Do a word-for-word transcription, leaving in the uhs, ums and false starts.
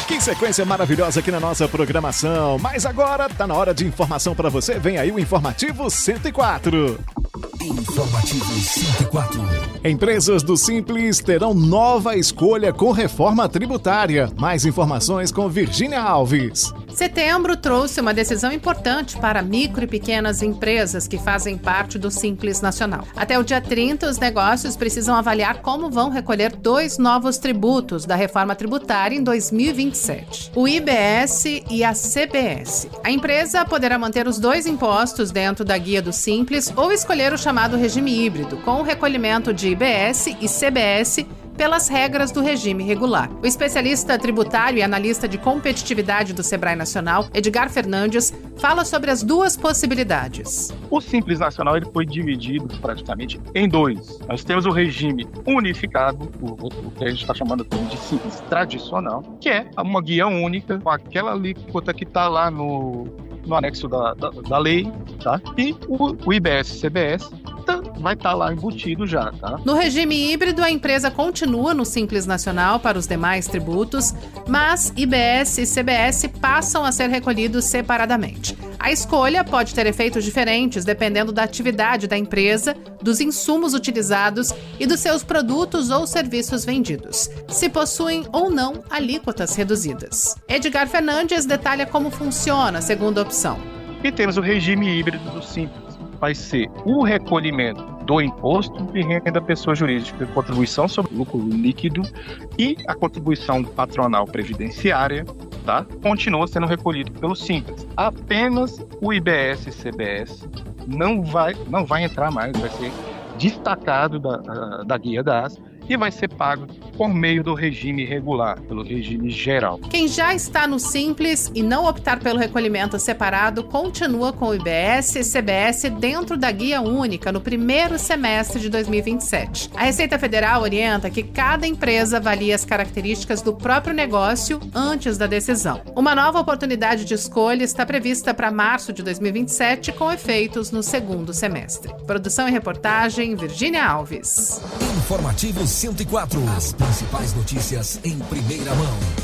Que sequência maravilhosa aqui na nossa programação. Mas agora tá na hora de informação para você. Vem aí o Informativo cento e quatro. Informativo cento e quatro. Empresas do Simples terão nova escolha com reforma tributária. Mais informações com Virgínia Alves. Setembro trouxe uma decisão importante para micro e pequenas empresas que fazem parte do Simples Nacional. Até o dia trinta, os negócios precisam avaliar como vão recolher dois novos tributos da reforma tributária em dois mil e vinte e sete. O I B S e a C B S. A empresa poderá manter os dois impostos dentro da guia do Simples ou escolher o chamado regime híbrido, com o recolhimento de I B S e C B S pelas regras do regime regular. O especialista tributário e analista de competitividade do Sebrae Nacional, Edgar Fernandes, fala sobre as duas possibilidades. O Simples Nacional ele foi dividido praticamente em dois. Nós temos o regime unificado, o, o que a gente está chamando de Simples tradicional, que é uma guia única, com aquela alíquota que está lá no, no anexo da, da, da lei, tá? E o, o I B S e C B S vai estar tá lá embutido já, tá? No regime híbrido, a empresa continua no Simples Nacional para os demais tributos, mas I B S e C B S passam a ser recolhidos separadamente. A escolha pode ter efeitos diferentes dependendo da atividade da empresa, dos insumos utilizados e dos seus produtos ou serviços vendidos, se possuem ou não alíquotas reduzidas. Edgar Fernandes detalha como funciona a segunda opção. E temos o regime híbrido do Simples. Vai ser o recolhimento do imposto de renda da pessoa jurídica, contribuição sobre lucro líquido e a contribuição patronal previdenciária, tá? Continua sendo recolhido pelo Simples. Apenas o I B S e C B S não vai, não vai entrar mais, vai ser destacado da, da, da guia da A S e vai ser pago por meio do regime regular, pelo regime geral. Quem já está no Simples e não optar pelo recolhimento separado, continua com o I B S e C B S dentro da guia única no primeiro semestre de dois mil e vinte e sete. A Receita Federal orienta que cada empresa avalie as características do próprio negócio antes da decisão. Uma nova oportunidade de escolha está prevista para março de dois mil e vinte e sete, com efeitos no segundo semestre. Produção e reportagem, Virgínia Alves. Informativo cento e quatro. As principais notícias em primeira mão.